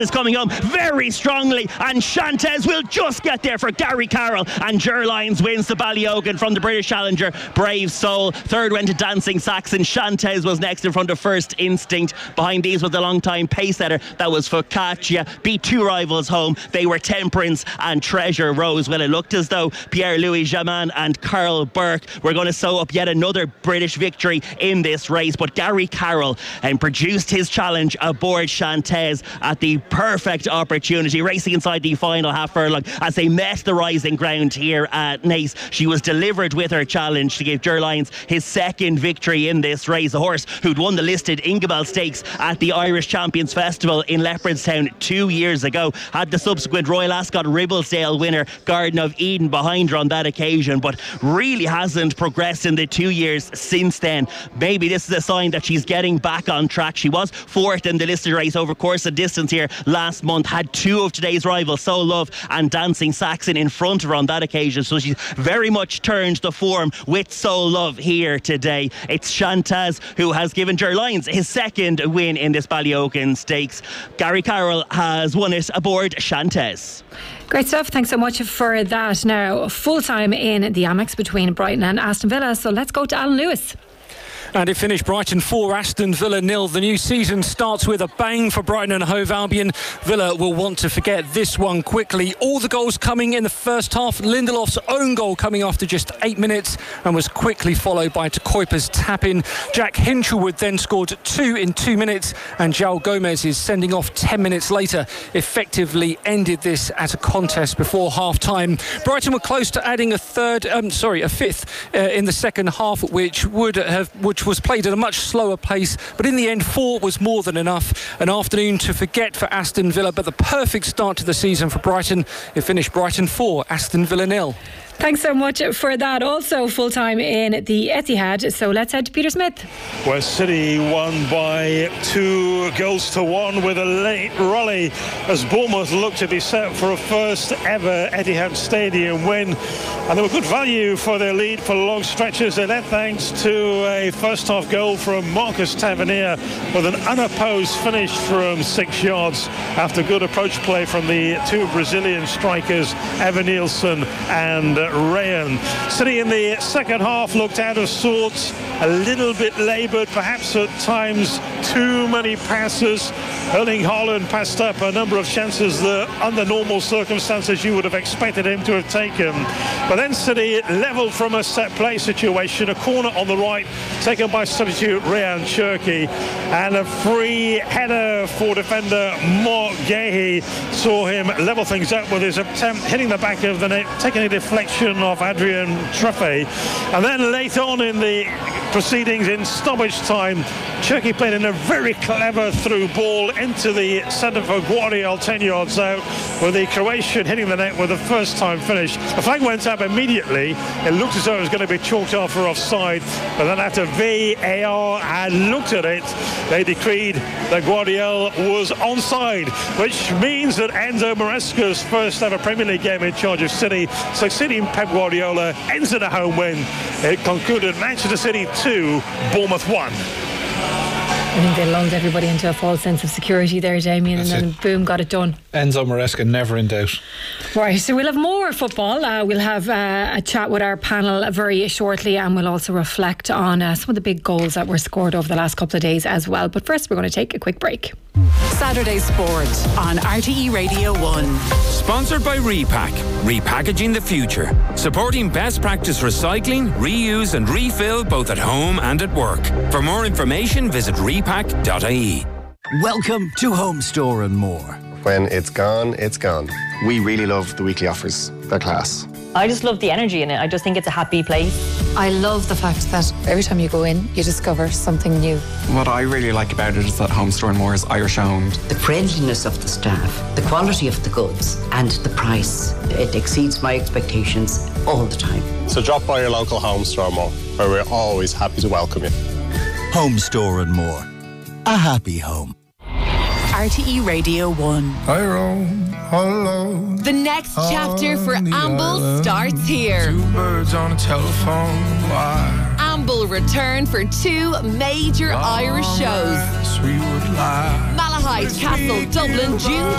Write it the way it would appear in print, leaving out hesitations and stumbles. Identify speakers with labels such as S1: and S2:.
S1: is coming home very strongly, and Shantez will just get there for Gary Carroll, and Ger Lyons wins the Ballyogan from the British challenger Brave Soul. Third went to Dancing Saxon. Shantez was next in front of First Instinct. Behind these was the long-time pace setter, that was Focaccia. Beat two rivals home. They were Temperance and Treasure Rose. Well, it looked as though Pierre-Louis Jamin and Carl Burke were going to sew up yet another British victory in this race, but Gary Carroll produced his challenge aboard Shantez at the perfect opportunity, racing inside the final half furlong as they met the rising ground here at Naas. She was delivered with her challenge to give Ger Lyons his second victory in this race. A horse who'd won the listed Ingerbell Stakes at the Irish Champions Festival in Leopardstown 2 years ago, had the subsequent Royal Ascot Ribblesdale winner Garden of Eden behind her on that occasion, but really hasn't progressed in the 2 years since then. Maybe this is a sign that she's getting back on track. She was fourth in the listed race over course and distance here last month, had two of today's rivals, So Love and Dancing Saxon, in front of her on that occasion, so she's very much turned the form with So Love here today. It's Shantez who has given Ger Lyons his second win in this Ballyogan Stakes. Gary Carroll has won it aboard Shantez.
S2: Great stuff. Thanks so much for that. Now, full time in the Amex between Brighton and Aston Villa, so let's go to Alan Lewis.
S3: And it finished Brighton 4, Aston Villa 0. The new season starts with a bang for Brighton and Hove Albion. Villa will want to forget this one quickly. All the goals coming in the first half. Lindelof's own goal coming after just 8 minutes and was quickly followed by Kuiper's tap-in. Jack Hinchelwood then scored 2 in 2 minutes, and João Gomez's sending off 10 minutes later effectively ended this at a contest before half-time. Brighton were close to adding a fifth in the second half, which was played at a much slower pace, but in the end 4 was more than enough. An afternoon to forget for Aston Villa, but the perfect start to the season for Brighton. It finished Brighton 4, Aston Villa 0.
S2: Thanks so much for that. Also full time in the Etihad, so let's head to Peter Smith.
S4: Where City won by 2-1 with a late rally as Bournemouth looked to be set for a first ever Etihad Stadium win, and they were good value for their lead for long stretches, and that thanks to a first half goal from Marcus Tavernier with an unopposed finish from 6 yards after good approach play from the two Brazilian strikers Evan Nielsen and Rayan. City in the second half looked out of sorts, a little bit laboured, perhaps at times too many passes. Erling Haaland passed up a number of chances that under normal circumstances you would have expected him to have taken. But then City levelled from a set play situation, a corner on the right taken by substitute Rayan Cherki, and a free header for defender Mark Gahey saw him level things up with his attempt hitting the back of the net, taking a deflection of Adrian Truffet. And then later on in the proceedings, in stoppage time, Cherki played in a very clever through ball into the centre for Guardiola 10 yards out, with the Croatian hitting the net with a first time finish. The flag went up immediately. It looked as though it was going to be chalked off for offside, but then after VAR had looked at it, they decreed that Guardiola was onside, which means that Enzo Maresca's first ever Premier League game in charge of City, succeeding Pep Guardiola, ends in a home win. It concluded Manchester City 2, Bournemouth 1.
S2: I think they lulled everybody into a false sense of security there, Damien, and then boom, got it done.
S5: Enzo Maresca never in doubt.
S2: Right, so we'll have more football. We'll have a chat with our panel very shortly, and we'll also reflect on some of the big goals that were scored over the last couple of days as well. But first, we're going to take a quick break.
S6: Saturday Sport on RTE Radio 1.
S7: Sponsored by Repack, repackaging the future. Supporting best practice recycling, reuse and refill both at home and at work. For more information, visit repack.ie.
S8: Welcome to Home Store and More.
S9: When it's gone, it's gone. We really love the weekly offers. They're class.
S10: I just love the energy in it. I just think it's a happy place.
S11: I love the fact that every time you go in, you discover something new.
S12: What I really like about it is that Home Store and More is Irish owned.
S13: The friendliness of the staff, the quality of the goods, and the price. It exceeds my expectations all the time.
S9: So drop by your local Home Store and More, where we're always happy to welcome you.
S8: Home Store and More. A happy home.
S6: RTE Radio 1.
S14: I roam alone.
S6: The next chapter for Amble starts here.
S14: 2 birds on a telephone wire.
S6: Amble return for 2 major Irish shows.
S14: We would lie.
S15: Hyde Castle, Dublin, June